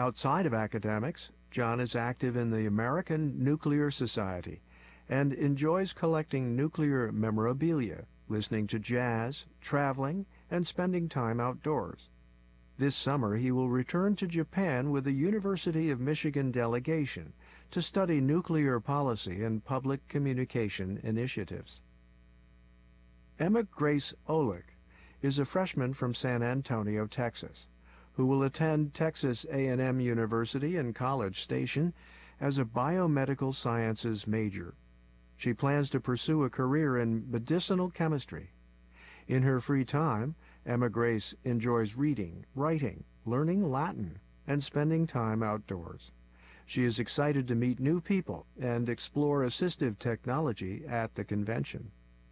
Outside of academics, John is active in the American Nuclear Society and enjoys collecting nuclear memorabilia, listening to jazz, traveling, and spending time outdoors. This summer he will return to Japan with a University of Michigan delegation to study nuclear policy and public communication initiatives. Emma Grace Olick is a freshman from San Antonio, Texas, who will attend Texas A&M University in College Station as a biomedical sciences major. She plans to pursue a career in medicinal chemistry. In her free time, Emma Grace enjoys reading, writing, learning Latin, and spending time outdoors. She is excited to meet new people and explore assistive technology at the convention.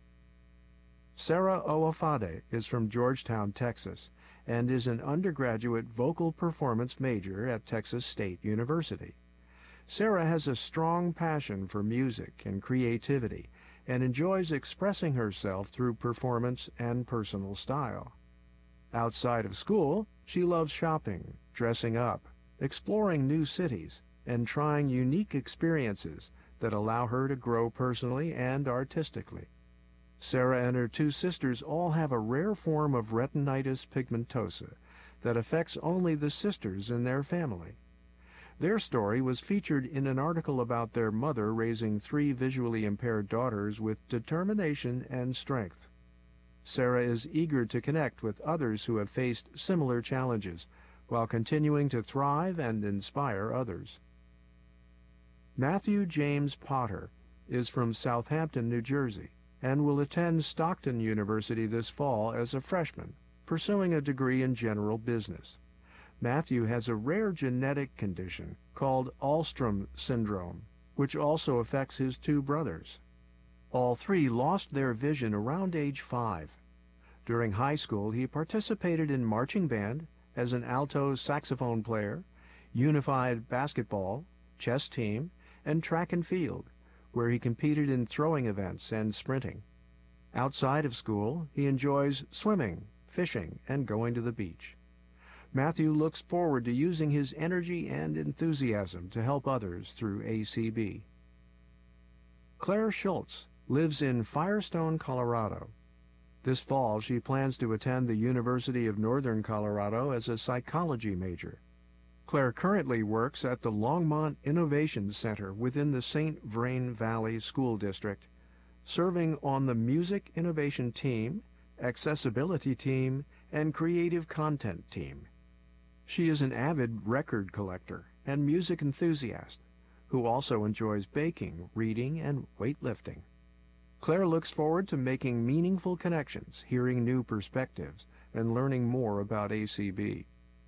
Sarah Oafade is from Georgetown, Texas, and is an undergraduate vocal performance major at Texas State University. Sarah has a strong passion for music and creativity and enjoys expressing herself through performance and personal style. Outside of school, she loves shopping, dressing up, exploring new cities, and trying unique experiences that allow her to grow personally and artistically. Sarah and her two sisters all have a rare form of retinitis pigmentosa that affects only the sisters in their family. Their story was featured in an article about their mother raising 3 visually impaired daughters with determination and strength. Sarah is eager to connect with others who have faced similar challenges while continuing to thrive and inspire others. Matthew James Potter is from Southampton, New Jersey, and will attend Stockton University this fall as a freshman, pursuing a degree in general business. Matthew has a rare genetic condition called Alström syndrome, which also affects his 2 brothers. All 3 lost their vision around age 5. During high school, he participated in marching band, as an alto saxophone player, unified basketball, chess team, and track and field, where he competed in throwing events and sprinting. Outside of school, he enjoys swimming, fishing, and going to the beach. Matthew looks forward to using his energy and enthusiasm to help others through ACB. Claire Schultz lives in Firestone, Colorado. This fall, she plans to attend the University of Northern Colorado as a psychology major. Claire currently works at the Longmont Innovation Center within the St. Vrain Valley School District, serving on the Music Innovation Team, Accessibility Team, and Creative Content Team. She is an avid record collector and music enthusiast who also enjoys baking, reading, and weightlifting. Claire looks forward to making meaningful connections, hearing new perspectives, and learning more about ACB.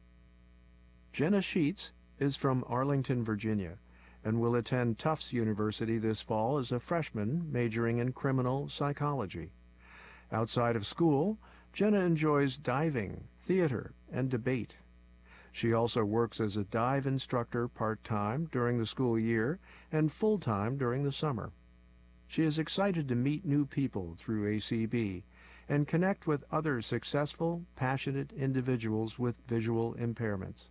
Jenna Sheets is from Arlington, Virginia, and will attend Tufts University this fall as a freshman majoring in criminal psychology. Outside of school, Jenna enjoys diving, theater, and debate. She also works as a dive instructor part-time during the school year and full-time during the summer. She is excited to meet new people through ACB and connect with other successful, passionate individuals with visual impairments.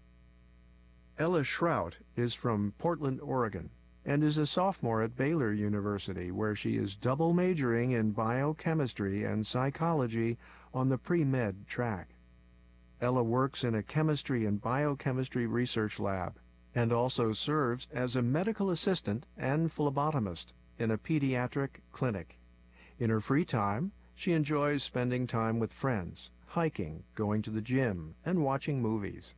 Ella Shrout is from Portland, Oregon, and is a sophomore at Baylor University, where she is double majoring in biochemistry and psychology on the pre-med track. Ella works in a chemistry and biochemistry research lab and also serves as a medical assistant and phlebotomist in a pediatric clinic. In her free time, she enjoys spending time with friends, hiking, going to the gym, and watching movies.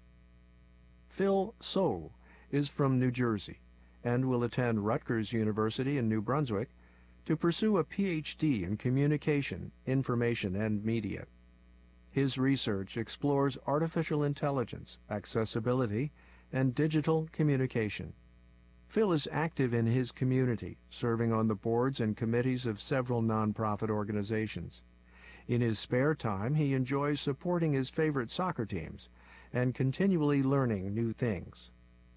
Phil So is from New Jersey and will attend Rutgers University in New Brunswick to pursue a PhD in communication, information, and media. His research explores artificial intelligence, accessibility, and digital communication. Phil is active in his community, serving on the boards and committees of several nonprofit organizations. In his spare time, he enjoys supporting his favorite soccer teams and continually learning new things.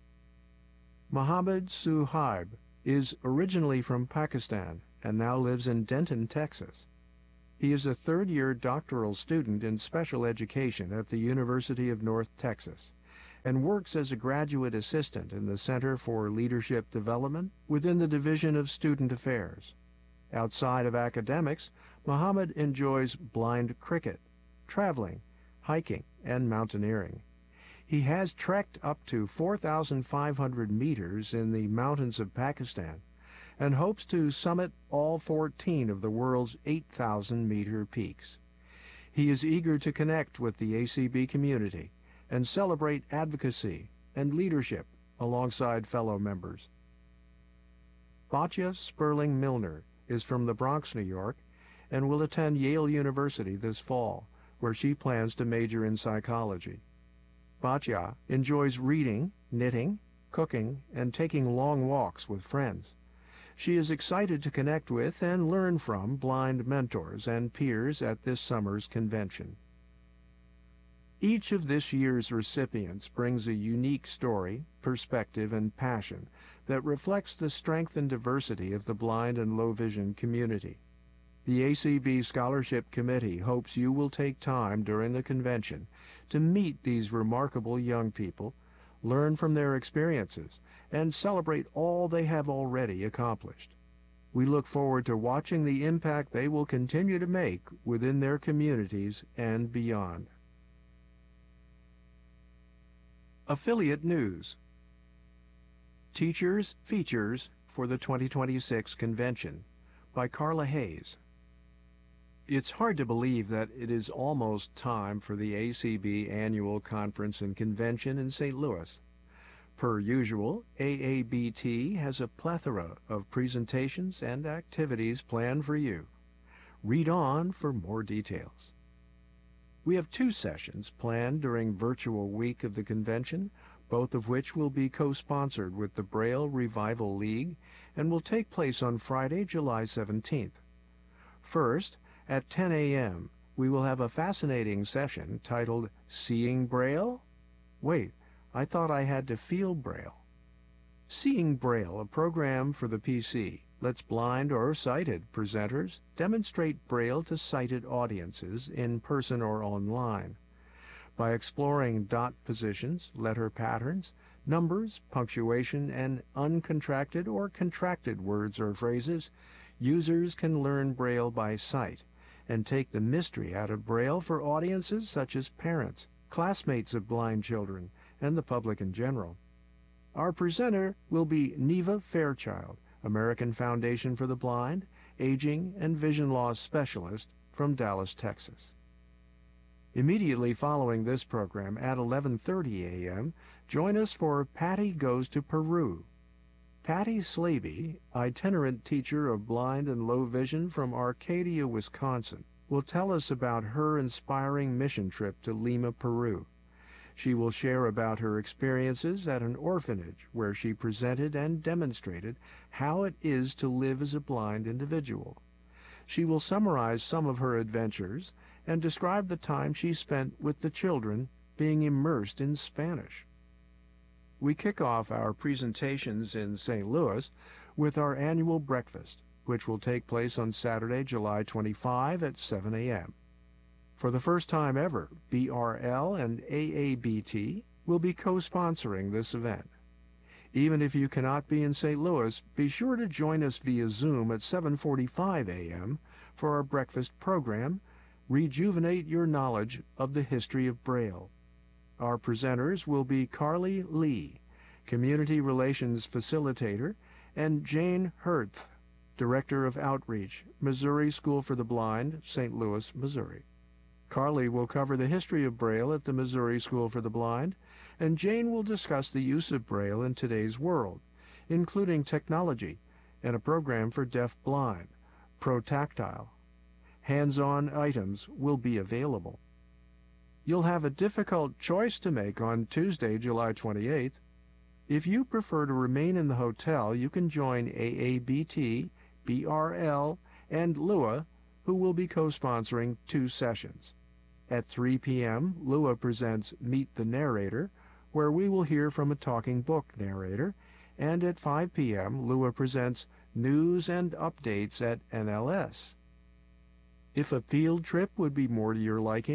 Mohammed Suhaib is originally from Pakistan and now lives in Denton, Texas. He is a third-year doctoral student in special education at the University of North Texas and works as a graduate assistant in the Center for Leadership Development within the Division of Student Affairs. Outside of academics, Muhammad enjoys blind cricket, traveling, hiking, and mountaineering. He has trekked up to 4,500 meters in the mountains of Pakistan and hopes to summit all 14 of the world's 8,000-meter peaks. He is eager to connect with the ACB community and celebrate advocacy and leadership alongside fellow members. Batya Sperling Milner is from the Bronx, New York, and will attend Yale University this fall, where she plans to major in psychology. Batya enjoys reading, knitting, cooking, and taking long walks with friends. She is excited to connect with and learn from blind mentors and peers at this summer's convention. Each of this year's recipients brings a unique story, perspective, and passion that reflects the strength and diversity of the blind and low vision community. The ACB Scholarship Committee hopes you will take time during the convention to meet these remarkable young people, learn from their experiences, and celebrate all they have already accomplished. We look forward to watching the impact they will continue to make within their communities and beyond. Affiliate News. Teachers Features for the 2026 Convention by Carla Hayes. It's hard to believe that it is almost time for the ACB Annual Conference and Convention in St. Louis. Per usual, AABT has a plethora of presentations and activities planned for you. Read on for more details. We have 2 sessions planned during virtual week of the convention, both of which will be co-sponsored with the Braille Revival League and will take place on Friday, July 17th. First, at 10 a.m., we will have a fascinating session titled Seeing Braille? Wait, I thought I had to feel Braille. Seeing Braille, a program for the PC, lets blind or sighted presenters demonstrate Braille to sighted audiences in person or online. By exploring dot positions, letter patterns, numbers, punctuation, and uncontracted or contracted words or phrases, users can learn Braille by sight and take the mystery out of Braille for audiences such as parents, classmates of blind children, and the public in general. Our presenter will be Neva Fairchild, American Foundation for the Blind, Aging and Vision Loss Specialist from Dallas, Texas. Immediately following this program at 11:30 a.m., join us for Patty Goes to Peru. Patty Slaby, itinerant teacher of blind and low vision from Arcadia, Wisconsin, will tell us about her inspiring mission trip to Lima, Peru. She will share about her experiences at an orphanage where she presented and demonstrated how it is to live as a blind individual. She will summarize some of her adventures and describe the time she spent with the children being immersed in Spanish. We kick off our presentations in St. Louis with our annual breakfast, which will take place on Saturday, July 25 at 7 a.m. For the first time ever, BRL and AABT will be co-sponsoring this event. Even if you cannot be in St. Louis, be sure to join us via Zoom at 7:45 a.m. for our breakfast program, Rejuvenate Your Knowledge of the History of Braille. Our presenters will be Carly Lee, Community Relations Facilitator, and Jane Herth, Director of Outreach, Missouri School for the Blind, St. Louis, Missouri. Carly will cover the history of Braille at the Missouri School for the Blind, and Jane will discuss the use of Braille in today's world, including technology and a program for deaf-blind, ProTactile. Hands-on items will be available. You'll have a difficult choice to make on Tuesday, July 28th. If you prefer to remain in the hotel, you can join AABT, BRL, and LUA, who will be co-sponsoring 2 sessions. At 3 p.m., LUA presents Meet the Narrator, where we will hear from a talking book narrator, and at 5 p.m., LUA presents News and Updates at NLS. If a field trip would be more to your liking,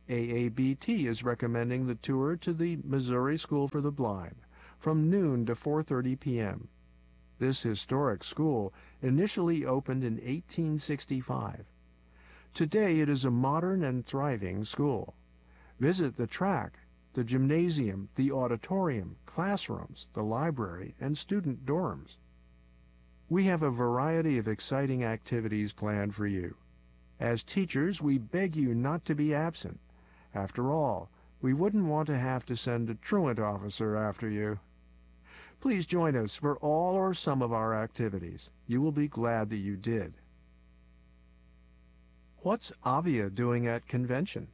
AABT is recommending the tour to the Missouri School for the Blind from noon to 4:30 p.m. This historic school initially opened in 1865. Today it is a modern and thriving school. Visit the track, the gymnasium, the auditorium, classrooms, the library, and student dorms. We have a variety of exciting activities planned for you. As teachers, we beg you not to be absent. After all, we wouldn't want to have to send a truant officer after you. Please join us for all or some of our activities. You will be glad that you did. What's AVIA doing at convention?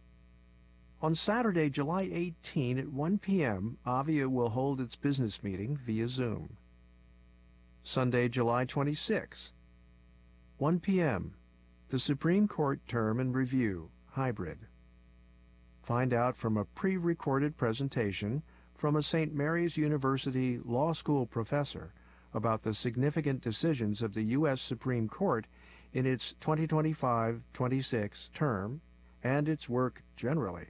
On Saturday, July 18 at 1 p.m., AVIA will hold its business meeting via Zoom. Sunday, July 26, 1 p.m., the Supreme Court Term and Review, Hybrid. Find out from a pre-recorded presentation from a St. Mary's University Law School professor about the significant decisions of the U.S. Supreme Court in its 2025-26 term and its work generally.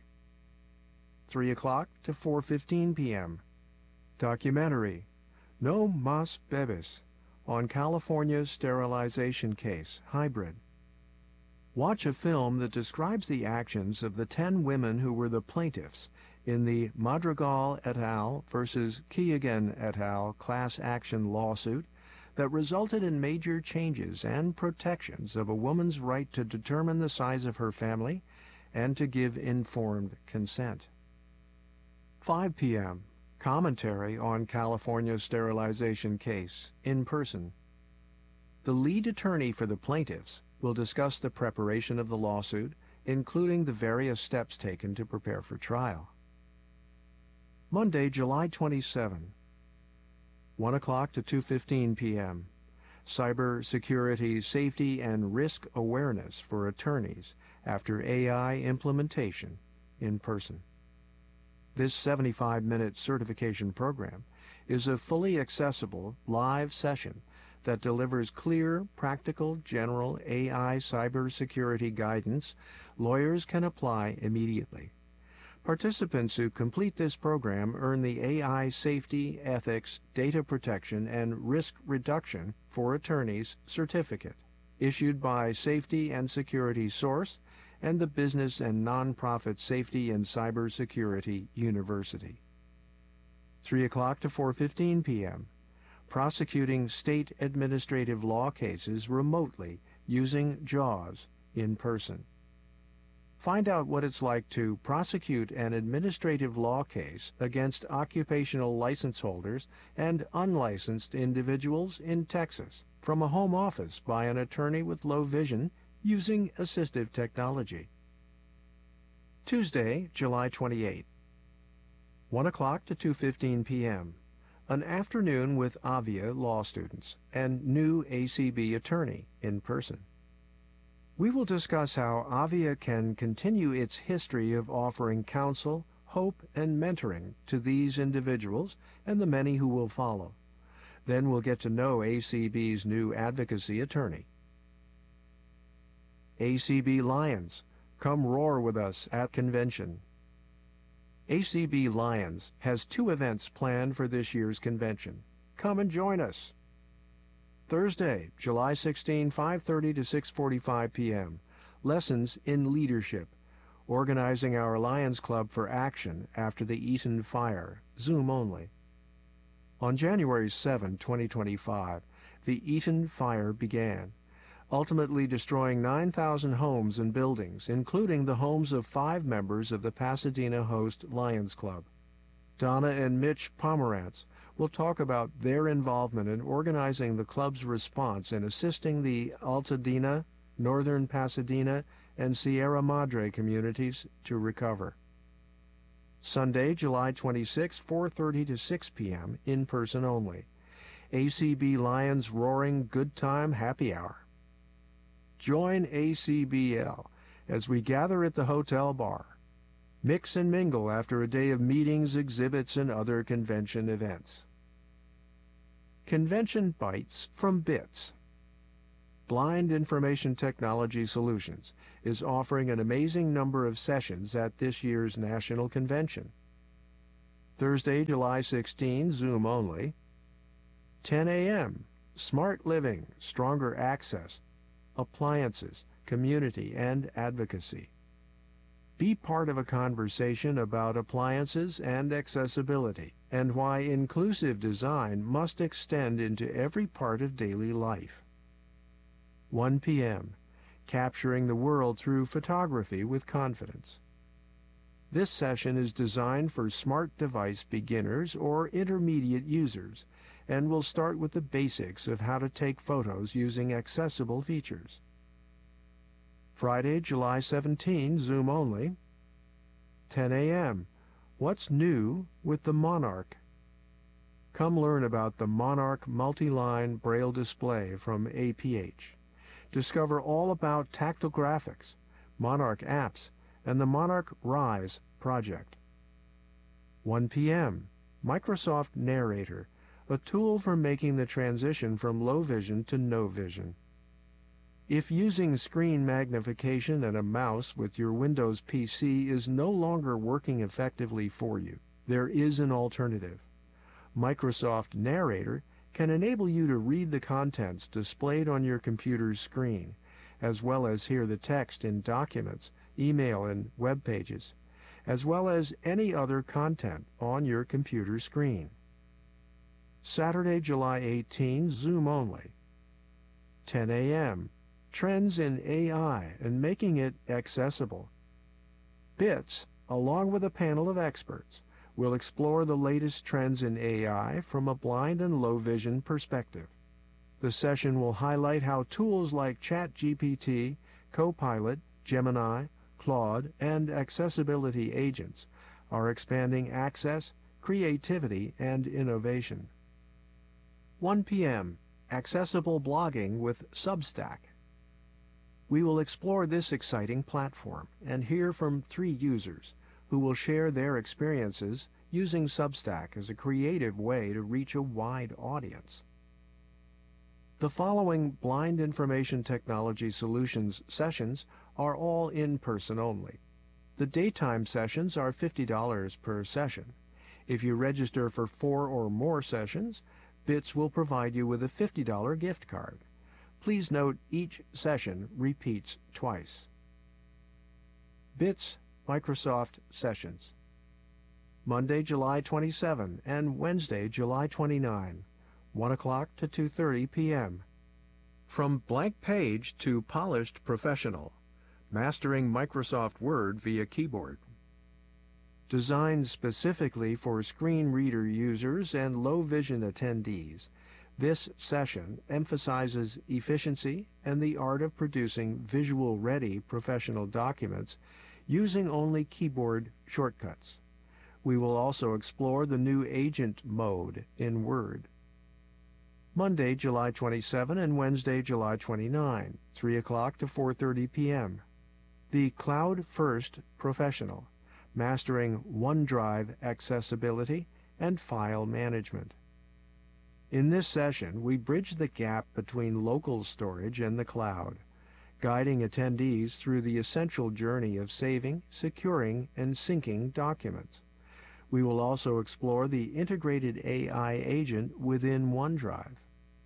3 o'clock to 4:15 p.m. Documentary, No Mas Bebes, on California's sterilization case, Hybrid. Watch a film that describes the actions of the 10 women who were the plaintiffs in the Madrigal et al. Versus Keegan et al. Class action lawsuit that resulted in major changes and protections of a woman's right to determine the size of her family and to give informed consent. 5 p.m. Commentary on California's sterilization case, in person. The lead attorney for the plaintiffs will discuss the preparation of the lawsuit, including the various steps taken to prepare for trial. Monday, July 27, 1 o'clock to 2:15 p.m. Cyber Security Safety and Risk Awareness for Attorneys after AI Implementation, in person. This 75-minute certification program is a fully accessible live session that delivers clear, practical, general AI cybersecurity guidance lawyers can apply immediately. Participants who complete this program earn the AI Safety, Ethics, Data Protection, and Risk Reduction for Attorneys certificate, issued by Safety and Security Source and the Business and Nonprofit Safety and Cybersecurity University. 3 o'clock to 4:15 p.m. Prosecuting state administrative law cases remotely using JAWS, in person. Find out what it's like to prosecute an administrative law case against occupational license holders and unlicensed individuals in Texas from a home office by an attorney with low vision using assistive technology. Tuesday, July 28, 1 o'clock to 2:15 p.m. An afternoon with AVIA law students and new ACB attorney in person. We will discuss how AVIA can continue its history of offering counsel, hope, and mentoring to these individuals and the many who will follow. Then we'll get to know ACB's new advocacy attorney. ACB Lions, come roar with us at convention. ACB Lions has 2 events planned for this year's convention. Come and join us. Thursday, July 16, 5:30 to 6:45 p.m. Lessons in Leadership, organizing our Lions Club for action after the Eaton fire, Zoom only. On January 7, 2025, the Eaton fire began, ultimately destroying 9,000 homes and buildings, including the homes of 5 members of the Pasadena Host Lions Club. Donna and Mitch Pomerantz will talk about their involvement in organizing the club's response in assisting the Altadena, Northern Pasadena, and Sierra Madre communities to recover. Sunday, July 26, 4:30 to 6 p.m., in person only. ACB Lions Roaring Good Time Happy Hour. Join ACBL as we gather at the hotel bar. Mix and mingle after a day of meetings, exhibits, and other convention events. Convention Bites from BITS. Blind Information Technology Solutions is offering an amazing number of sessions at this year's National Convention. Thursday, July 16, Zoom only. 10 a.m., Smart Living, Stronger Access, Appliances, Community, and Advocacy. Be part of a conversation about appliances and accessibility, and why inclusive design must extend into every part of daily life. 1 p.m., Capturing the World Through Photography with Confidence. This session is designed for smart device beginners or intermediate users, and will start with the basics of how to take photos using accessible features. Friday, July 17, Zoom only. 10 a.m., What's New with the Monarch? Come learn about the Monarch Multi-Line Braille Display from APH. Discover all about tactile graphics, Monarch apps, and the Monarch Rise project. 1 p.m., Microsoft Narrator, a tool for making the transition from low vision to no vision. If using screen magnification and a mouse with your Windows PC is no longer working effectively for you, there is an alternative. Microsoft Narrator can enable you to read the contents displayed on your computer's screen, as well as hear the text in documents, email, and web pages, as well as any other content on your computer screen. Saturday, July 18, Zoom only. 10 a.m., Trends in AI and Making It Accessible. BITS, along with a panel of experts, will explore the latest trends in AI from a blind and low vision perspective. The session will highlight how tools like ChatGPT, Copilot, Gemini, Claude, and accessibility agents are expanding access, creativity, and innovation. 1 p.m., Accessible Blogging with Substack. We will explore this exciting platform and hear from 3 users who will share their experiences using Substack as a creative way to reach a wide audience. The following Blind Information Technology Solutions sessions are all in-person only. The daytime sessions are $50 per session. If you register for 4 or more sessions, BITS will provide you with a $50 gift card. Please note each session repeats twice. BITS Microsoft Sessions. Monday, July 27 and Wednesday, July 29, 1 o'clock to 2:30 p.m. From blank page to polished professional, mastering Microsoft Word via keyboard. Designed specifically for screen reader users and low vision attendees, this session emphasizes efficiency and the art of producing visual-ready professional documents using only keyboard shortcuts. We will also explore the new Agent mode in Word. Monday, July 27 and Wednesday, July 29, 3 o'clock to 4:30 p.m. The Cloud First Professional, mastering OneDrive accessibility and file management. In this session, we bridge the gap between local storage and the cloud, guiding attendees through the essential journey of saving, securing, and syncing documents. We will also explore the integrated AI agent within OneDrive.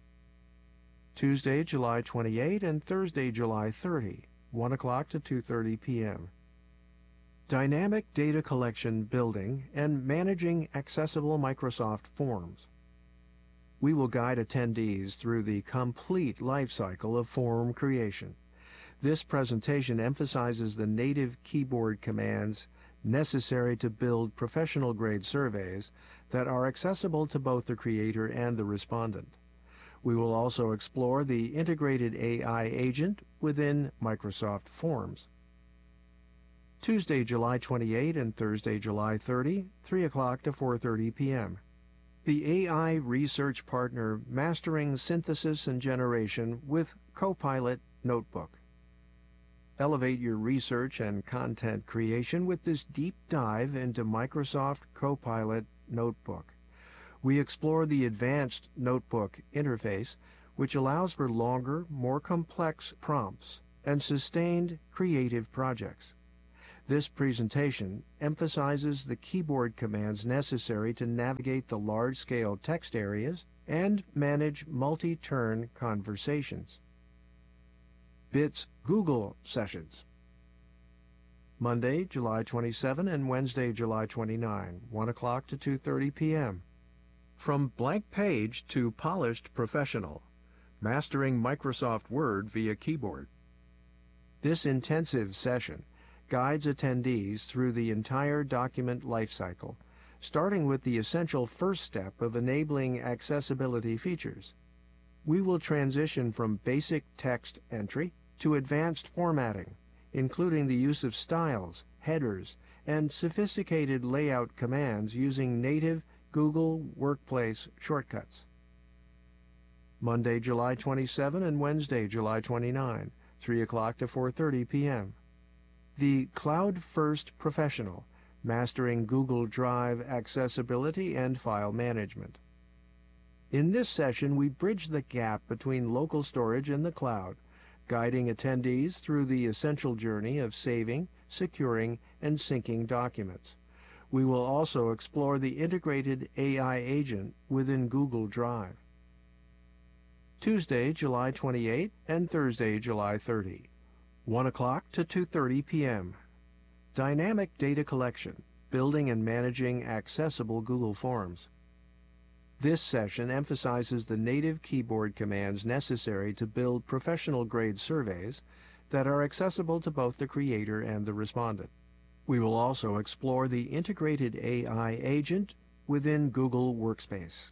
Tuesday, July 28 and Thursday, July 30, 1 o'clock to 2:30 p.m. Dynamic Data Collection Building and Managing Accessible Microsoft Forms. We will guide attendees through the complete life cycle of form creation. This presentation emphasizes the native keyboard commands necessary to build professional-grade surveys that are accessible to both the creator and the respondent. We will also explore the integrated AI agent within Microsoft Forms. Tuesday, July 28 and Thursday, July 30, 3 o'clock to 4:30 p.m. The AI Research Partner Mastering Synthesis and Generation with Copilot Notebook. Elevate your research and content creation with this deep dive into Microsoft Copilot Notebook. We explore the advanced Notebook interface which allows for longer, more complex prompts and sustained creative projects. This presentation emphasizes the keyboard commands necessary to navigate the large-scale text areas and manage multi-turn conversations. BITS Google Sessions. Monday, July 27 and Wednesday, July 29, 1 o'clock to 2:30 p.m. From blank page to polished professional, mastering Microsoft Word via keyboard. This intensive session guides attendees through the entire document lifecycle, starting with the essential first step of enabling accessibility features. We will transition from basic text entry to advanced formatting, including the use of styles, headers, and sophisticated layout commands using native Google Workspace shortcuts. Monday, July 27 and Wednesday, July 29, 3 o'clock to 4:30 p.m. The Cloud First Professional, Mastering Google Drive Accessibility and File Management. In this session, we bridge the gap between local storage and the cloud, guiding attendees through the essential journey of saving, securing, and syncing documents. We will also explore the integrated AI agent within Google Drive. Tuesday, July 28 and Thursday, July 30. 1 o'clock to 2:30 p.m. Dynamic Data Collection, Building and Managing Accessible Google Forms. This session emphasizes the native keyboard commands necessary to build professional-grade surveys that are accessible to both the creator and the respondent. We will also explore the integrated AI agent within Google Workspace.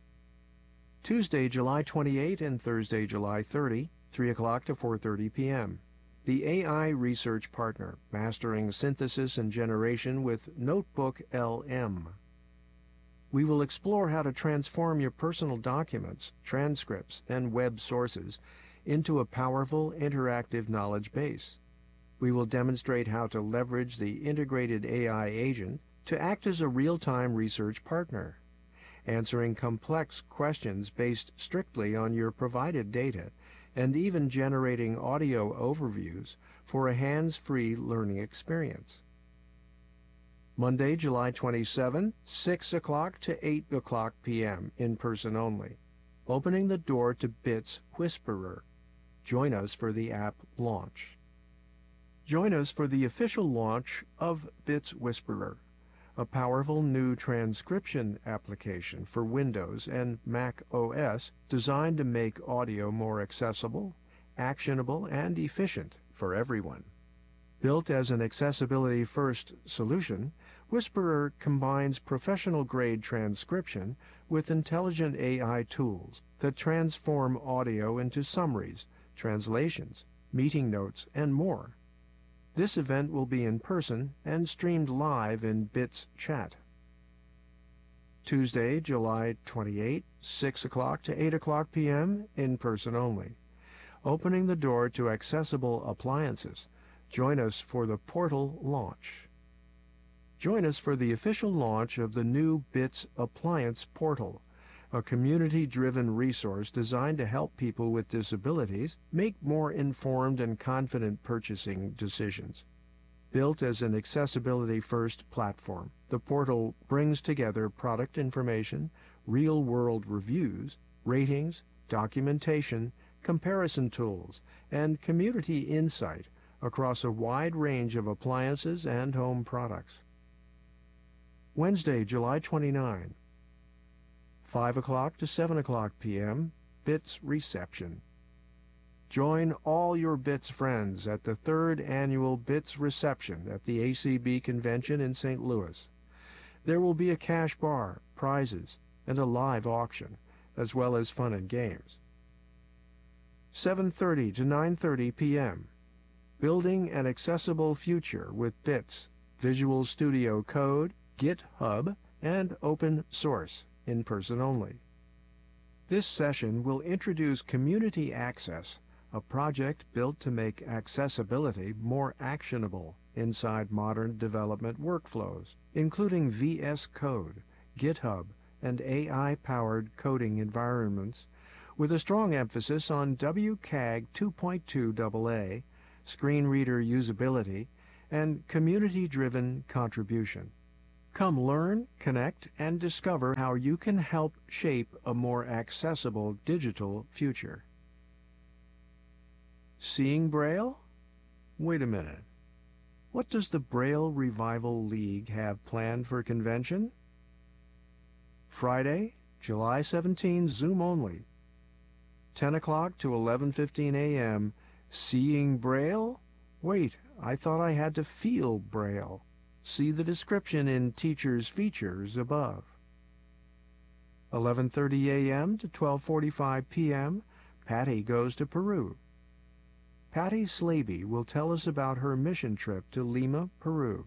Tuesday, July 28 and Thursday, July 30, 3 o'clock to 4:30 p.m. The AI Research Partner, Mastering Synthesis and Generation with Notebook LM. We will explore how to transform your personal documents, transcripts, and web sources into a powerful interactive knowledge base. We will demonstrate how to leverage the integrated AI agent to act as a real-time research partner, answering complex questions based strictly on your provided data, and even generating audio overviews for a hands-free learning experience. Monday, July 27, 6 o'clock to 8 o'clock p.m. in person only. Opening the door to BITS Whisperer. Join us for the app launch. Join us for the official launch of BITS Whisperer, a powerful new transcription application for Windows and Mac OS designed to make audio more accessible, actionable, and efficient for everyone. Built as an accessibility-first solution, Whisperer combines professional-grade transcription with intelligent AI tools that transform audio into summaries, translations, meeting notes, and more. This event will be in person and streamed live in BITS Chat. Tuesday, July 28, 6 o'clock to 8 o'clock p.m. in person only. Opening the door to accessible appliances. Join us for the portal launch. Join us for the official launch of the new BITS Appliance Portal, a community-driven resource designed to help people with disabilities make more informed and confident purchasing decisions. Built as an accessibility-first platform, the portal brings together product information, real-world reviews, ratings, documentation, comparison tools, and community insight across a wide range of appliances and home products. Wednesday, July 29, 5 o'clock to 7 o'clock p.m., BITS Reception. Join all your BITS friends at the 3rd Annual BITS Reception at the ACB Convention in St. Louis. There will be a cash bar, prizes, and a live auction, as well as fun and games. 7:30 to 9:30 p.m., Building an Accessible Future with BITS, Visual Studio Code, GitHub, and Open Source, in person only. This session will introduce Community Access, a project built to make accessibility more actionable inside modern development workflows, including VS Code, GitHub, and AI-powered coding environments, with a strong emphasis on WCAG 2.2 AA, screen reader usability, and community-driven contribution. Come learn, connect, and discover how you can help shape a more accessible digital future. Seeing Braille? Wait a minute. What does the Braille Revival League have planned for convention? Friday, July 17, Zoom only. 10 o'clock to 11:15 a.m. Seeing Braille? Wait, I thought I had to feel Braille. See the description in Teacher's Features above. 11:30 a.m. to 12:45 p.m. Patty goes to Peru. Patty Slaby will tell us about her mission trip to Lima, Peru.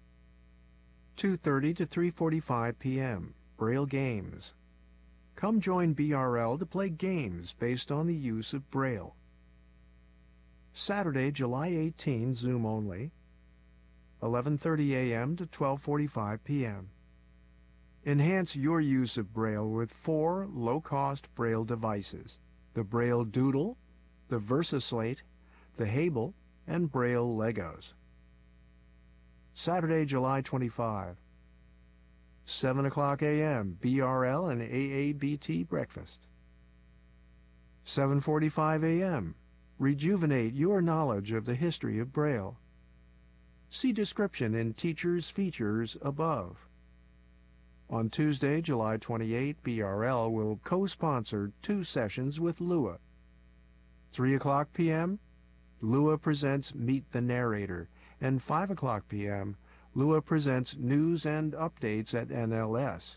2:30 to 3:45 p.m. Braille Games. Come join BRL to play games based on the use of Braille. Saturday, July 18, Zoom only. 11:30 a.m. to 12:45 p.m. Enhance your use of Braille with 4 low-cost Braille devices: the Braille Doodle, the VersaSlate, the Hable, and Braille Legos. Saturday, July 25. 7 o'clock a.m. BRL and AABT breakfast. 7:45 a.m. Rejuvenate your knowledge of the history of Braille. See description in Teacher's Features above. On Tuesday, July 28, BRL will co-sponsor 2 sessions with Lua. 3 o'clock p.m., Lua presents Meet the Narrator, and 5 o'clock p.m., Lua presents News and Updates at NLS.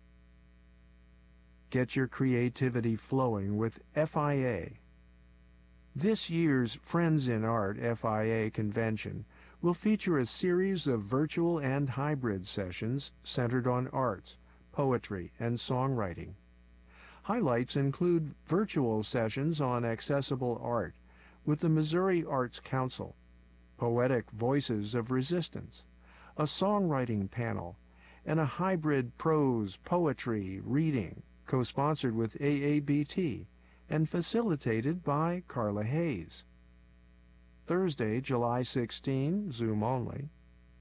Get your creativity flowing with FIA. This year's Friends in Art FIA convention will feature a series of virtual and hybrid sessions centered on arts, poetry, and songwriting. Highlights include virtual sessions on accessible art with the Missouri Arts Council, Poetic Voices of Resistance, a songwriting panel, and a hybrid prose poetry reading co-sponsored with AABT and facilitated by Carla Hayes. Thursday, July 16, Zoom only.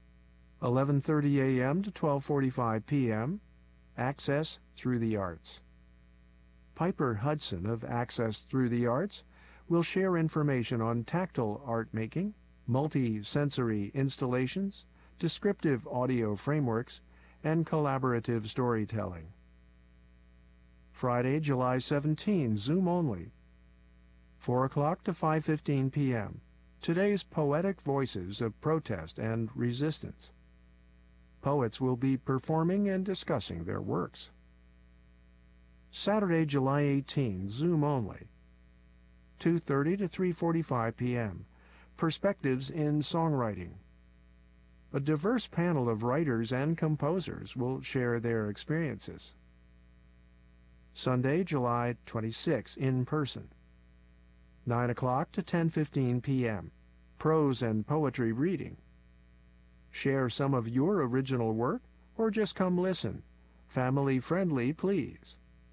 11:30 a.m. to 12:45 p.m. Access Through the Arts. Piper Hudson of Access Through the Arts will share information on tactile art making, multi-sensory installations, descriptive audio frameworks, and collaborative storytelling. Friday, July 17, Zoom only. 4 o'clock to 5:15 p.m. Today's Poetic Voices of Protest and Resistance. Poets will be performing and discussing their works. Saturday, July 18, Zoom only. 2:30 to 3:45 p.m. Perspectives in Songwriting. A diverse panel of writers and composers will share their experiences. Sunday, July 26, in person. 9 o'clock to 10:15 p.m. Prose and poetry reading. Share some of your original work or just come listen. Family friendly, please.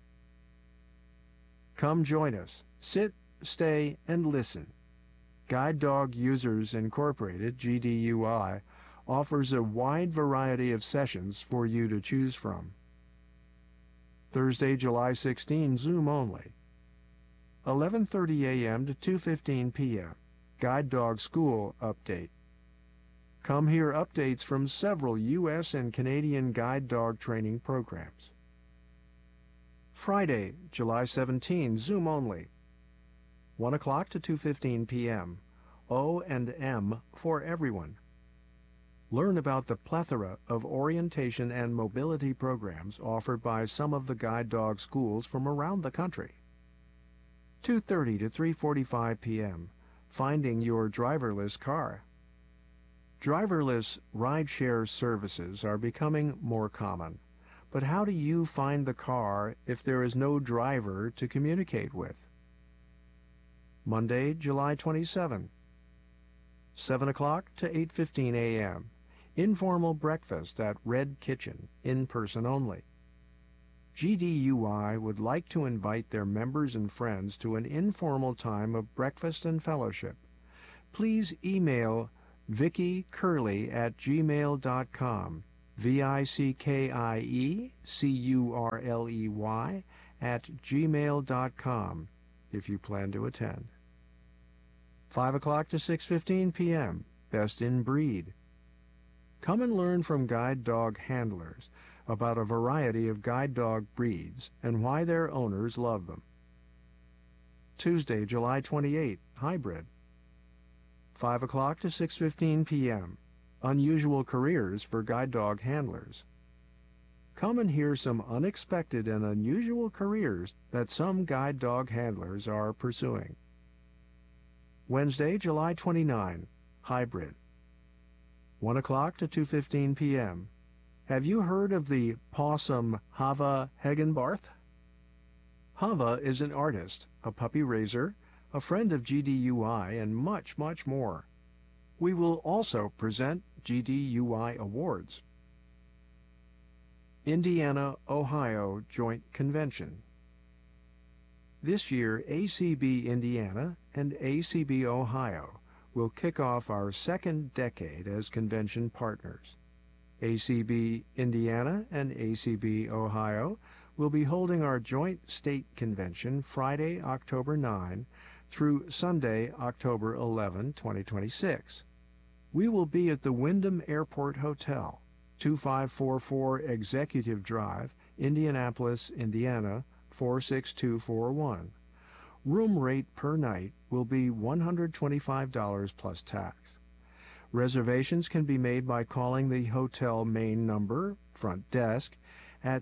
Come join us. Sit, stay, and listen. Guide Dog Users Incorporated, GDUI, offers a wide variety of sessions for you to choose from. Thursday, July 16, Zoom only. 11:30 a.m. to 2:15 p.m. Guide Dog School Update. Come hear updates from several U.S. and Canadian guide dog training programs. Friday, July 17, Zoom only. 1 o'clock to 2:15 p.m. O&M for everyone. Learn about the plethora of orientation and mobility programs offered by some of the guide dog schools from around the country. 2:30 to 3:45 p.m. Finding your driverless car. Driverless rideshare services are becoming more common. But how do you find the car if there is no driver to communicate with? Monday, July 27. 7 o'clock to 8:15 a.m. Informal breakfast at Red Kitchen, in person only. GDUI would like to invite their members and friends to an informal time of breakfast and fellowship. Please email VickyCurley@gmail.com, VickyCurley@gmail.com, if you plan to attend. 5 o'clock to 6:15 p.m., Best in Breed. Come and learn from guide dog handlers about a variety of guide dog breeds and why their owners love them. Tuesday, July 28, Hybrid. 5 o'clock to 6:15 p.m., Unusual Careers for Guide Dog Handlers. Come and hear some unexpected and unusual careers that some guide dog handlers are pursuing. Wednesday, July 29, Hybrid. 1 o'clock to 2:15 p.m. Have you heard of the possum Hava Hegenbarth? Hava is an artist, a puppy raiser, a friend of GDUI, and much, much more. We will also present GDUI awards. Indiana-Ohio Joint Convention. This year, ACB Indiana and ACB Ohio will kick off our second decade as convention partners. ACB Indiana and ACB Ohio will be holding our joint state convention Friday, October 9 through Sunday, October 11, 2026. We will be at the Wyndham Airport Hotel, 2544 Executive Drive, Indianapolis, Indiana, 46241. Room rate per night will be $125 plus tax. Reservations can be made by calling the hotel main number, front desk, at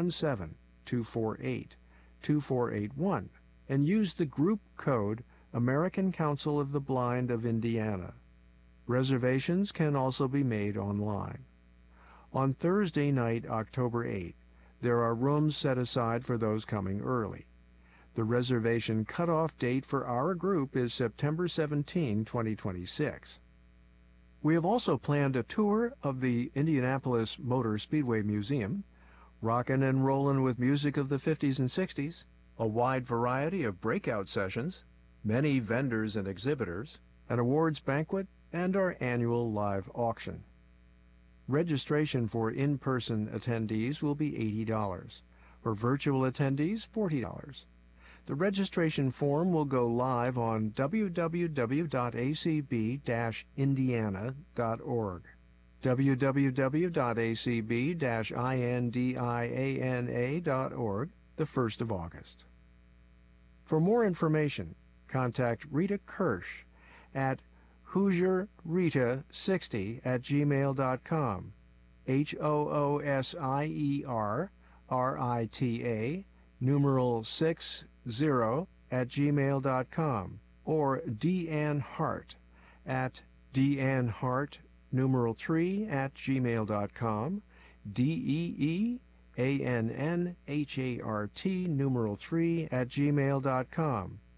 317-248-2481 and use the group code American Council of the Blind of Indiana. Reservations can also be made online. On Thursday night, October 8, there are rooms set aside for those coming early. The reservation cutoff date for our group is September 17, 2026. We have also planned a tour of the Indianapolis Motor Speedway Museum, rockin' and rollin' with music of the 50s and 60s, a wide variety of breakout sessions, many vendors and exhibitors, an awards banquet, and our annual live auction. Registration for in-person attendees will be $80. For virtual attendees, $40. The registration form will go live on www.acb-indiana.org, www.acb-indiana.org, the 1st of August. For more information, contact Rita Kirsch at HoosierRita60@gmail.com, HoosierRita, numeral 60@gmail.com, or Deanne Hart at DeanneHart, numeral 3@gmail.com, DeeAnnNHart, numeral 3@gmail.com.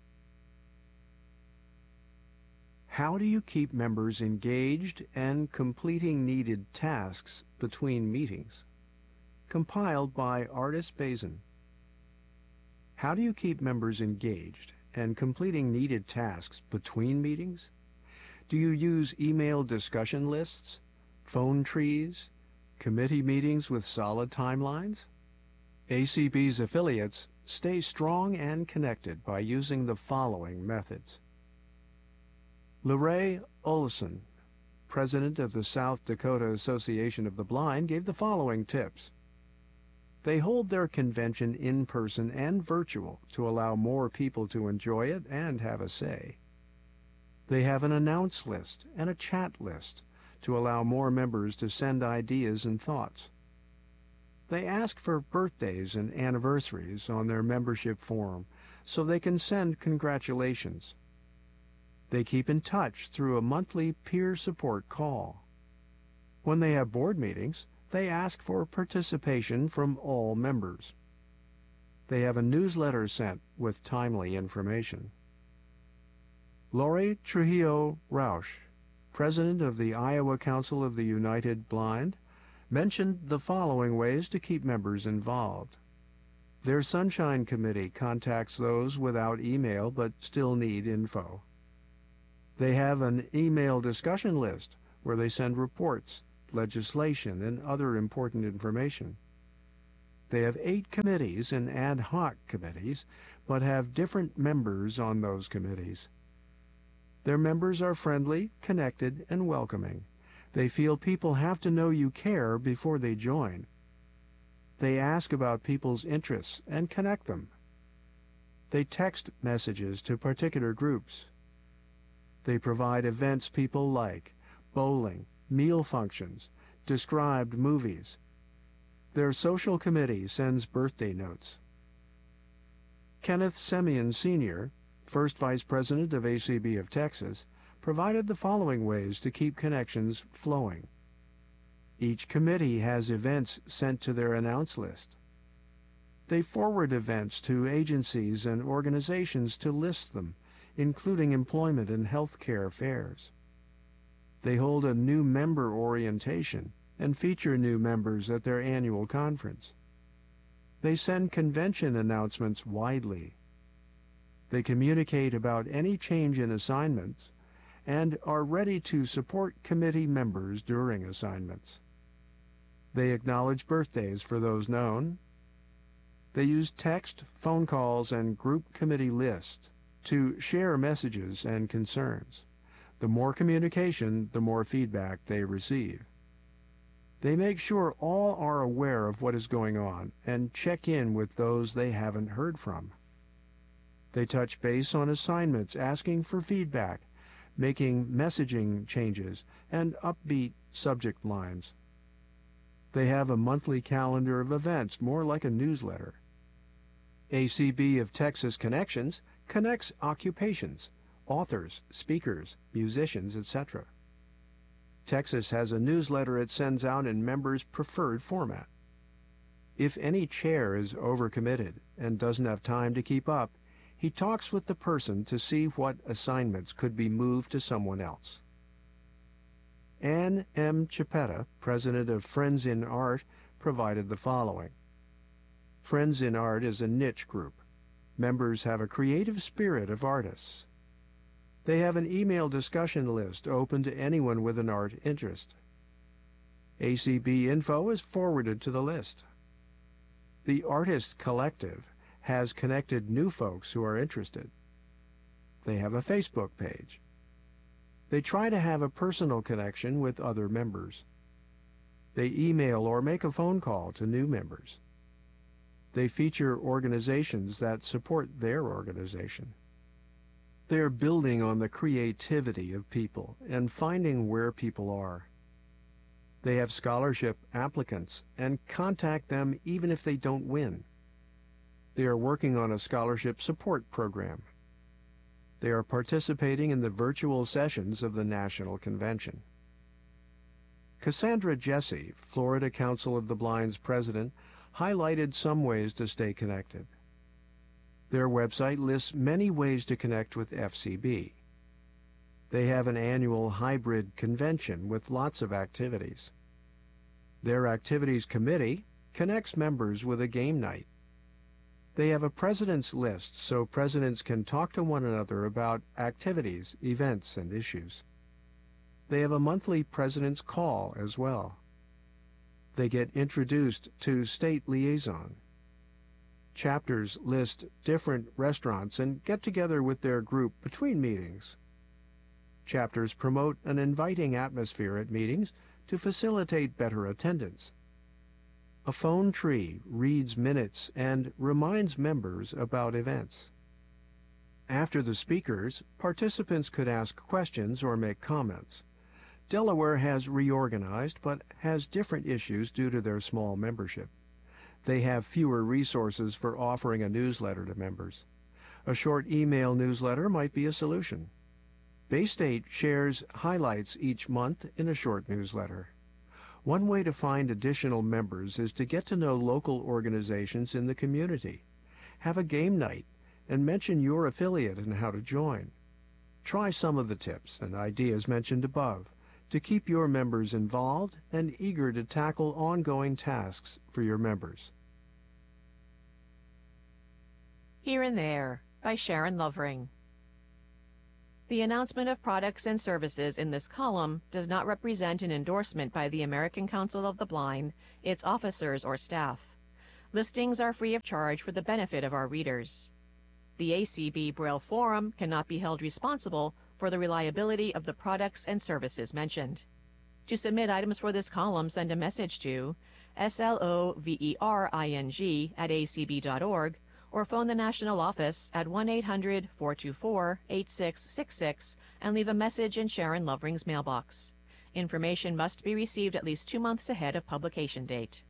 How do you keep members engaged and completing needed tasks between meetings? Compiled by Artis Bazin. How do you keep members engaged and completing needed tasks between meetings? Do you use email discussion lists, phone trees, committee meetings with solid timelines? ACB's affiliates stay strong and connected by using the following methods. LaRae Olson, president of the South Dakota Association of the Blind, gave the following tips. They hold their convention in person and virtual to allow more people to enjoy it and have a say. They have an announce list and a chat list to allow more members to send ideas and thoughts. They ask for birthdays and anniversaries on their membership form so they can send congratulations. They keep in touch through a monthly peer support call. When they have board meetings, they ask for participation from all members. They have a newsletter sent with timely information. Lori Trujillo Rausch, president of the Iowa Council of the United Blind, mentioned the following ways to keep members involved. Their Sunshine Committee contacts those without email but still need info. They have an email discussion list where they send reports, legislation, and other important information. They have 8 committees and ad hoc committees, but have different members on those committees. Their members are friendly, connected, and welcoming. They feel people have to know you care before they join. They ask about people's interests and connect them. They text messages to particular groups. They provide events people like, bowling, meal functions, described movies. Their social committee sends birthday notes. Kenneth Semien Sr., first Vice President of ACB of Texas, provided the following ways to keep connections flowing. Each committee has events sent to their announce list. They forward events to agencies and organizations to list them, including employment and health care fairs. They hold a new member orientation and feature new members at their annual conference. They send convention announcements widely. They communicate about any change in assignments and are ready to support committee members during assignments. They acknowledge birthdays for those known. They use text, phone calls, and group committee lists to share messages and concerns. The more communication, the more feedback they receive. They make sure all are aware of what is going on and check in with those they haven't heard from. They touch base on assignments, asking for feedback, making messaging changes, and upbeat subject lines. They have a monthly calendar of events, more like a newsletter. ACB of Texas Connections connects occupations, authors, speakers, musicians, etc. Texas has a newsletter it sends out in members' preferred format. If any chair is overcommitted and doesn't have time to keep up, he talks with the person to see what assignments could be moved to someone else. Ann M. Chiapetta, president of Friends in Art, provided the following. Friends in Art is a niche group. Members have a creative spirit of artists. They have an email discussion list open to anyone with an art interest. ACB info is forwarded to the list. The Artist Collective has connected new folks who are interested. They have a Facebook page. They try to have a personal connection with other members. They email or make a phone call to new members. They feature organizations that support their organization. They are building on the creativity of people and finding where people are. They have scholarship applicants and contact them even if they don't win. They are working on a scholarship support program. They are participating in the virtual sessions of the National Convention. Cassandra Jesse, Florida Council of the Blind's president, highlighted some ways to stay connected. Their website lists many ways to connect with FCB. They have an annual hybrid convention with lots of activities. Their activities committee connects members with a game night. They have a president's list so presidents can talk to one another about activities, events, and issues. They have a monthly president's call as well. They get introduced to state liaison. Chapters list different restaurants and get together with their group between meetings. Chapters promote an inviting atmosphere at meetings to facilitate better attendance. A phone tree reads minutes and reminds members about events. After the speakers, participants could ask questions or make comments. Delaware has reorganized but has different issues due to their small membership. They have fewer resources for offering a newsletter to members. A short email newsletter might be a solution. Baystate shares highlights each month in a short newsletter. One way to find additional members is to get to know local organizations in the community. Have a game night and mention your affiliate and how to join. Try some of the tips and ideas mentioned above to keep your members involved and eager to tackle ongoing tasks for your members. Here and There by Sharon Lovering. The announcement of products and services in this column does not represent an endorsement by the American Council of the Blind, its officers, or staff. Listings are free of charge for the benefit of our readers. The ACB Braille Forum cannot be held responsible for the reliability of the products and services mentioned. To submit items for this column, send a message to slovering@acb.org or phone the national office at 1-800-424-8666 and leave a message in Sharon Lovering's mailbox. Information must be received at least 2 months ahead of publication date.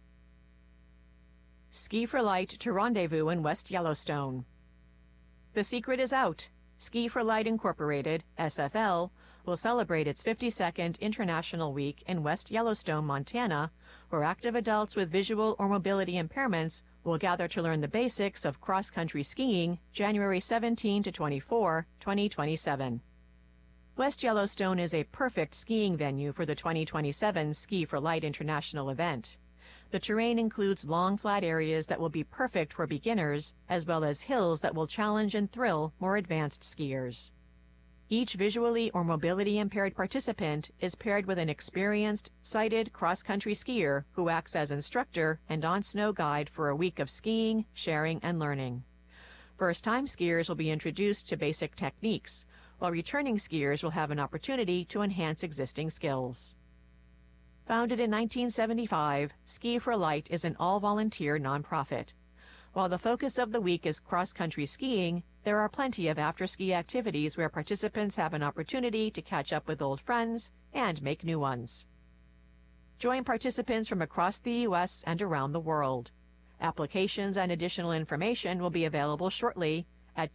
Ski for Light to Rendezvous in West Yellowstone. The secret is out. Ski for Light Incorporated, SFL, will celebrate its 52nd International Week in West Yellowstone, Montana, where active adults with visual or mobility impairments will gather to learn the basics of cross-country skiing January 17 to 24, 2027. West Yellowstone is a perfect skiing venue for the 2027 Ski for Light International event. The terrain includes long, flat areas that will be perfect for beginners, as well as hills that will challenge and thrill more advanced skiers. Each visually or mobility impaired participant is paired with an experienced, sighted cross-country skier who acts as instructor and on-snow guide for a week of skiing, sharing, and learning. First-time skiers will be introduced to basic techniques, while returning skiers will have an opportunity to enhance existing skills. Founded in 1975, Ski for Light is an all-volunteer nonprofit. While the focus of the week is cross-country skiing, there are plenty of after-ski activities where participants have an opportunity to catch up with old friends and make new ones. Join participants from across the U.S. and around the world. Applications and additional information will be available shortly at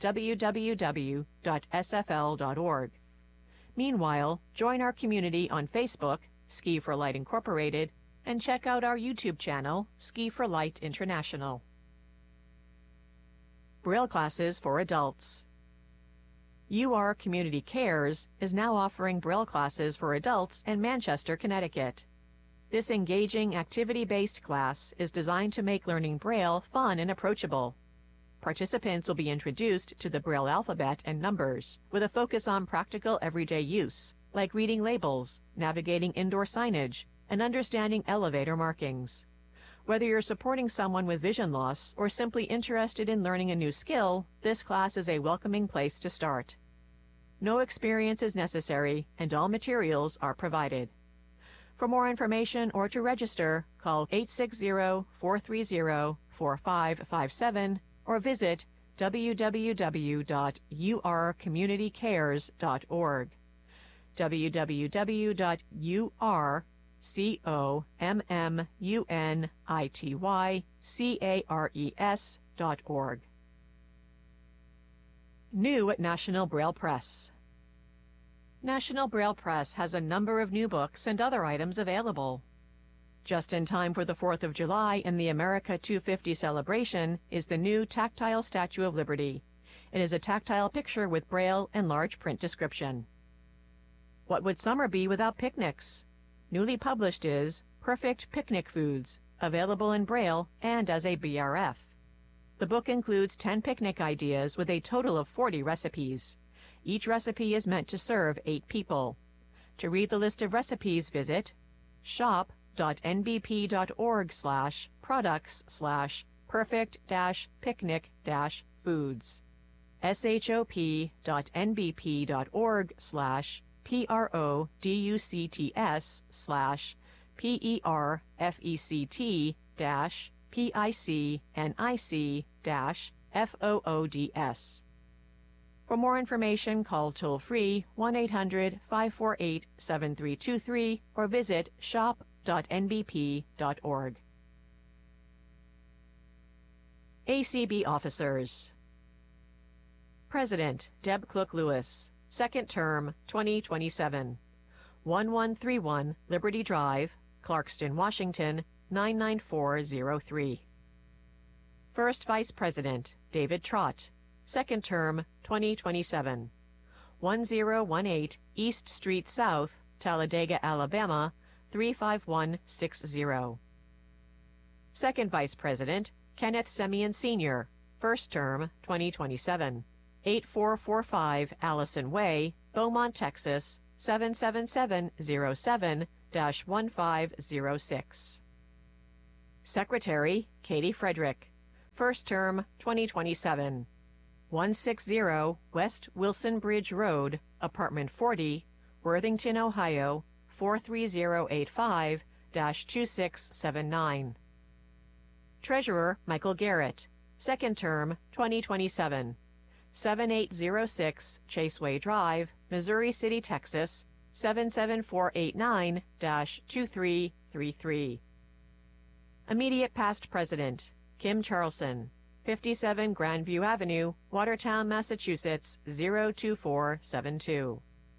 www.sfl.org. Meanwhile, join our community on Facebook, Ski for Light Incorporated, and check out our YouTube channel, Ski for Light International. Braille classes for adults. UR Community Cares is now offering Braille classes for adults in Manchester, Connecticut. This engaging, activity-based class is designed to make learning Braille fun and approachable. Participants will be introduced to the Braille alphabet and numbers, with a focus on practical everyday use, like reading labels, navigating indoor signage, and understanding elevator markings. Whether you're supporting someone with vision loss or simply interested in learning a new skill, this class is a welcoming place to start. No experience is necessary, and all materials are provided. For more information or to register, call 860-430-4557 or visit www.urcommunitycares.org. www.urcommunitycares.org. New at National Braille Press. National Braille Press has a number of new books and other items available. Just in time for the 4th of July and the America 250 celebration is the new Tactile Statue of Liberty. It is a tactile picture with Braille and large print description. What would summer be without picnics? Newly published is Perfect Picnic Foods, available in Braille and as a BRF. The book includes 10 picnic ideas with a total of 40 recipes. Each recipe is meant to serve 8 people. To read the list of recipes, visit shop.nbp.org/products/perfect-picnic-foods. shop.nbp.org/PRODUCTS/PERFECTPICNIC-FOODS. For more information, call toll-free 1-800-548-7323 or visit shop.nbp.org. ACB Officers. President Deb Cook-Lewis, Second Term, 2027. 1131 Liberty Drive, Clarkston, Washington, 99403. First Vice President David Trott, Second Term, 2027. 1018 East Street South, Talladega, Alabama, 35160. Second Vice President Kenneth Semien Sr., first term 2027. 8445 Allison Way, Beaumont, Texas 77707-1506. Secretary Katie Frederick, first term 2027. 160 West Wilson Bridge Road, Apartment 40, Worthington, Ohio 43085-2679. Treasurer Michael Garrett, second term 2027. 7806 Chaseway Drive, Missouri City, Texas 77489-2333. Immediate past president Kim Charlson, 57 Grandview Avenue, Watertown, Massachusetts 02472.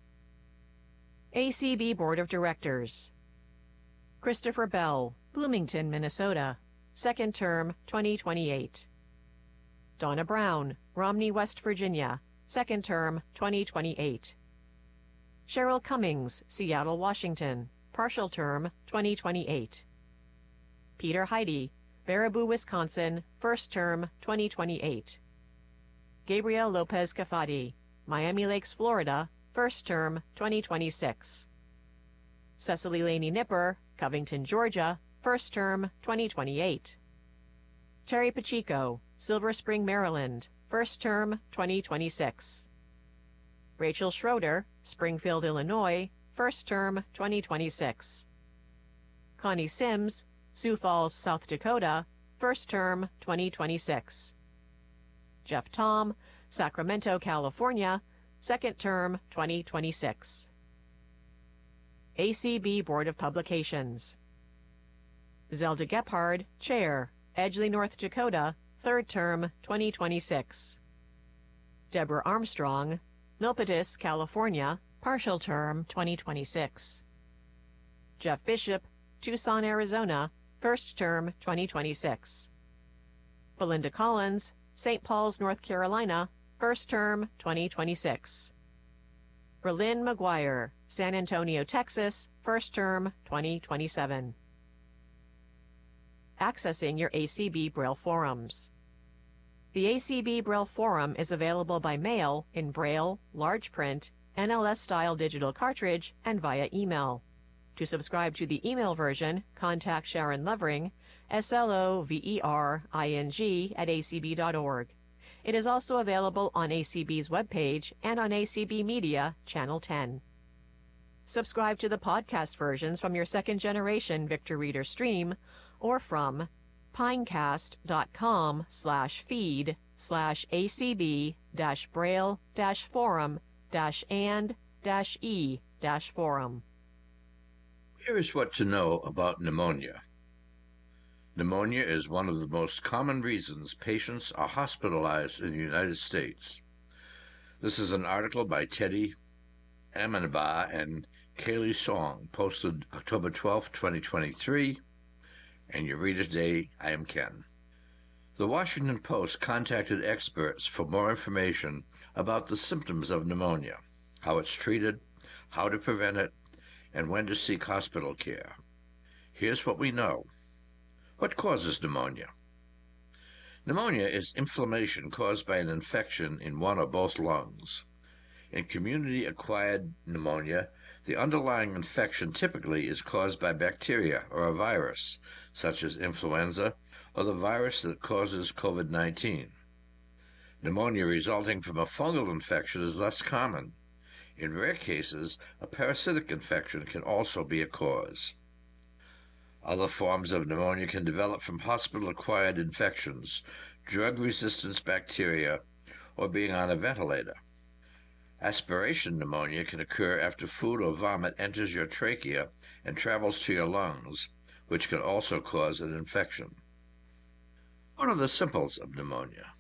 ACB Board of Directors. Christopher Bell, Bloomington, Minnesota, second term 2028. Donna Brown, Romney, West Virginia, second term 2028. Cheryl Cummings, Seattle, Washington, partial term 2028. Peter Heidi, Baraboo, Wisconsin, first term 2028. Gabriel Lopez Cafati, Miami Lakes, Florida, first term 2026. Cecily Laney Nipper, Covington, Georgia, first term 2028. Terry Pacheco, Silver Spring, Maryland, first term 2026. Rachel Schroeder, Springfield, Illinois, first term 2026. Connie Sims, Sioux Falls, South Dakota, first term 2026. Jeff Tom, Sacramento, California, second term 2026. ACB Board of Publications. Zelda Gephardt, Chair, Edgeley, North Dakota, third term 2026. Deborah Armstrong, Milpitas, California, partial term 2026. Jeff Bishop, Tucson, Arizona, first term 2026. Belinda Collins, St. Paul's, North Carolina, first term 2026. Berlin McGuire, San Antonio, Texas, first term 2027. Accessing your ACB Braille forums. The ACB Braille forum is available by mail in Braille, large print, NLS-style digital cartridge, and via email. To subscribe to the email version, contact Sharon Lovering, SLOVERING @acb.org. It is also available on ACB's webpage and on ACB Media, Channel 10. Subscribe to the podcast versions from your second-generation Victor Reader stream or from pinecast.com/feed/acb-braille-forum-and-e-forum. Here is what to know about pneumonia. Pneumonia is one of the most common reasons patients are hospitalized in the United States. This is an article by Teddy Amenabar and Kaylee Song, posted October 12, 2023, and your reader today, I am Ken. The Washington Post contacted experts for more information about the symptoms of pneumonia, how it's treated, how to prevent it, and when to seek hospital care. Here's what we know. What causes pneumonia? Pneumonia is inflammation caused by an infection in one or both lungs. In community-acquired pneumonia, the underlying infection typically is caused by bacteria or a virus, such as influenza or the virus that causes COVID-19. Pneumonia resulting from a fungal infection is less common. In rare cases, a parasitic infection can also be a cause. Other forms of pneumonia can develop from hospital-acquired infections, drug-resistant bacteria, or being on a ventilator. Aspiration pneumonia can occur after food or vomit enters your trachea and travels to your lungs, which can also cause an infection. What are the symptoms of pneumonia?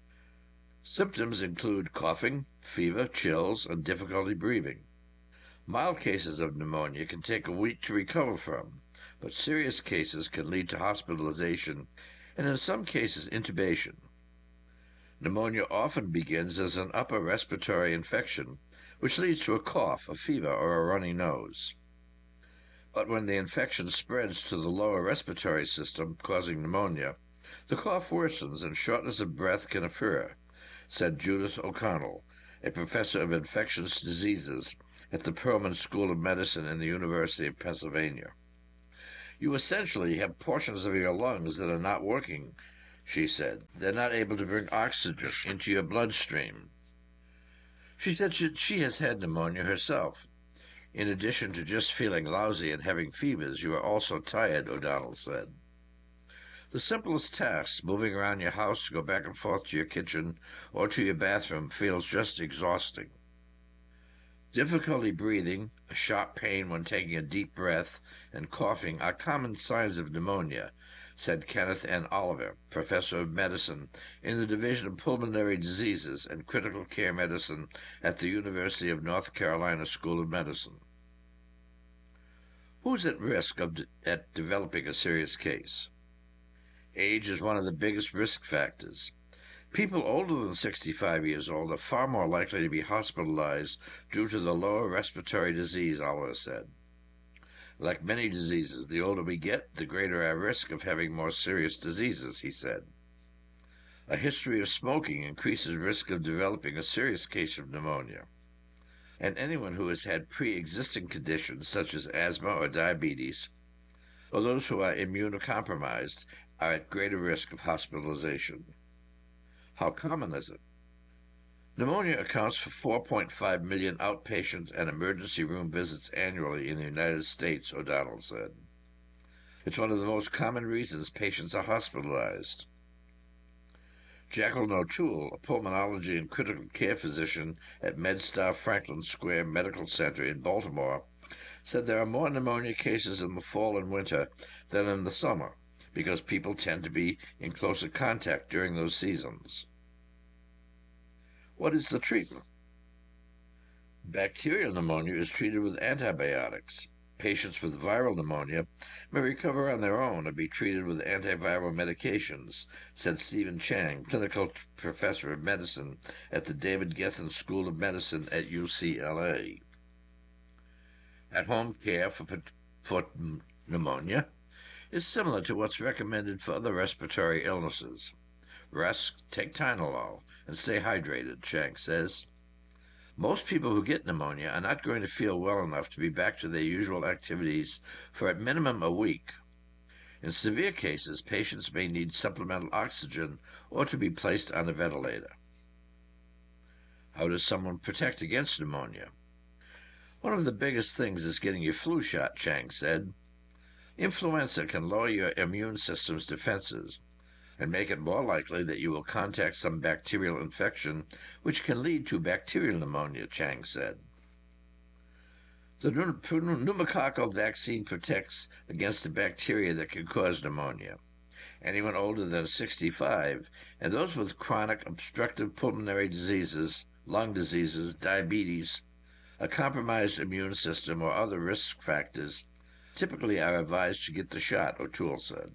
Symptoms include coughing, fever, chills, and difficulty breathing. Mild cases of pneumonia can take a week to recover from, but serious cases can lead to hospitalization and in some cases intubation. Pneumonia often begins as an upper respiratory infection, which leads to a cough, a fever, or a runny nose. But when the infection spreads to the lower respiratory system, causing pneumonia, The cough worsens and shortness of breath can occur, said Judith O'Connell, a professor of infectious diseases at the Perelman School of Medicine in the University of Pennsylvania. You essentially have portions of your lungs that are not working, she said. They're not able to bring oxygen into your bloodstream. She said she has had pneumonia herself. In addition to just feeling lousy and having fevers, you are also tired, O'Donnell said. The simplest tasks, moving around your house to go back and forth to your kitchen or to your bathroom, feels just exhausting. Difficulty breathing, a sharp pain when taking a deep breath, and coughing are common signs of pneumonia, said Kenneth N. Oliver, professor of medicine in the Division of Pulmonary Diseases and Critical Care Medicine at the University of North Carolina School of Medicine. Who's at risk at developing a serious case? Age is one of the biggest risk factors. People older than 65 years old are far more likely to be hospitalized due to the lower respiratory disease, Oliver said. Like many diseases, the older we get, the greater our risk of having more serious diseases, he said. A history of smoking increases risk of developing a serious case of pneumonia. And anyone who has had pre-existing conditions such as asthma or diabetes, or those who are immunocompromised, are at greater risk of hospitalization. How common is it? Pneumonia accounts for 4.5 million outpatient and emergency room visits annually in the United States, O'Donnell said. It's one of the most common reasons patients are hospitalized. Jacqueline O'Toole, a pulmonology and critical care physician at MedStar Franklin Square Medical Center in Baltimore, said there are more pneumonia cases in the fall and winter than in the summer, because people tend to be in closer contact during those seasons. What is the treatment? Bacterial pneumonia is treated with antibiotics. Patients with viral pneumonia may recover on their own or be treated with antiviral medications, said Stephen Chang, clinical professor of medicine at the David Gethin School of Medicine at UCLA. At-home care for pneumonia is similar to what's recommended for other respiratory illnesses. Rest, take Tylenol, and stay hydrated, Chang says. Most people who get pneumonia are not going to feel well enough to be back to their usual activities for at minimum a week. In severe cases, patients may need supplemental oxygen or to be placed on a ventilator. How does someone protect against pneumonia? One of the biggest things is getting your flu shot, Chang said. Influenza can lower your immune system's defenses and make it more likely that you will contract some bacterial infection, which can lead to bacterial pneumonia, Chang said. The pneumococcal vaccine protects against the bacteria that can cause pneumonia. Anyone older than 65 and those with chronic obstructive pulmonary diseases, lung diseases, diabetes, a compromised immune system, or other risk factors typically are advised to get the shot, O'Toole said.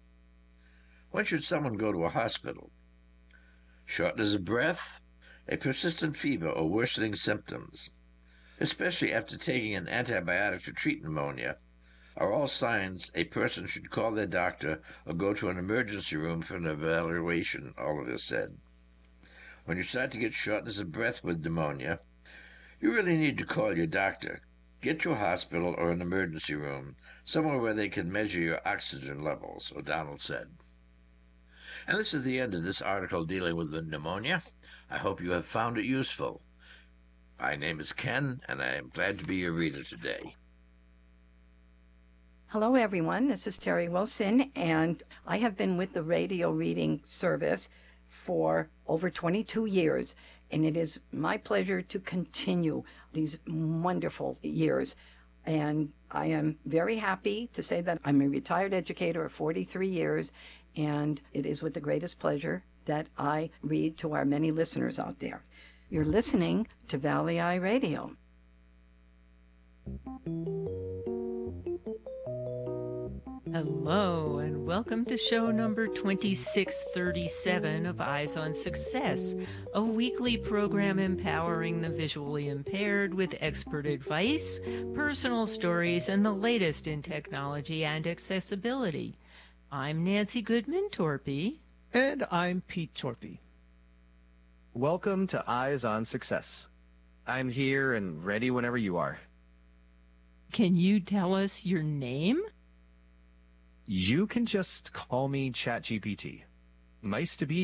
When should someone go to a hospital? Shortness of breath, a persistent fever, or worsening symptoms, especially after taking an antibiotic to treat pneumonia, are all signs a person should call their doctor or go to an emergency room for an evaluation, Oliver said. When you start to get shortness of breath with pneumonia, you really need to call your doctor. Get to a hospital or an emergency room, somewhere where they can measure your oxygen levels, O'Donnell said. And this is the end of this article dealing with the pneumonia. I hope you have found it useful. My name is Ken, and I am glad to be your reader today. Hello, everyone. This is Terry Wilson, and I have been with the radio reading service for over 22 years, and it is my pleasure to continue these wonderful years. And I am very happy to say that I'm a retired educator of 43 years, and it is with the greatest pleasure that I read to our many listeners out there. You're listening to Valley Eye Radio. Hello, and welcome to show number 2637 of Eyes on Success, a weekly program empowering the visually impaired with expert advice, personal stories, and the latest in technology and accessibility. I'm Nancy Goodman Torpy. And I'm Pete Torpy. Welcome to Eyes on Success. I'm here and ready whenever you are. Can you tell us your name? You can just call me ChatGPT. Nice to be